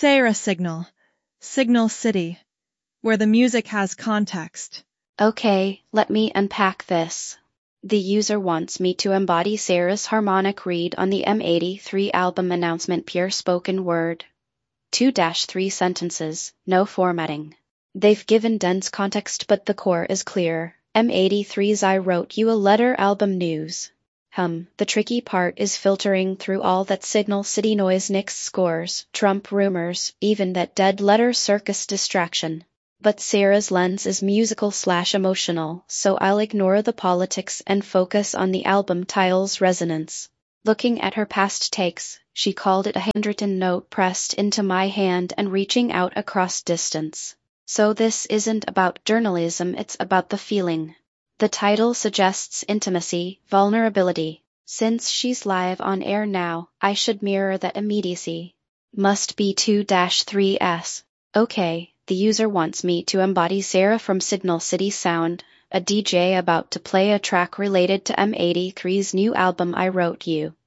Sarah Signal, Signal City, where the music has context. Okay, let me unpack this. The user wants me to embody Sarah's harmonic read on the M83 album announcement, pure spoken word. 2-3 sentences, no formatting. They've given dense context, but the core is clear. M83's I wrote you a letter album news. The tricky part is filtering through all that Signal City noise, Knicks scores, Trump rumors, even that dead letter circus distraction. But Sarah's lens is musical/emotional, so I'll ignore the politics and focus on the album title's resonance. Looking at her past takes, she called it a handwritten note pressed into my hand and reaching out across distance. So this isn't about journalism, it's about the feeling. The title suggests intimacy, vulnerability. Since she's live on air now, I should mirror that immediacy. Must be 2-3s. Okay, the user wants me to embody Sarah from Signal City Sound, a DJ about to play a track related to M83's new album I Wrote You.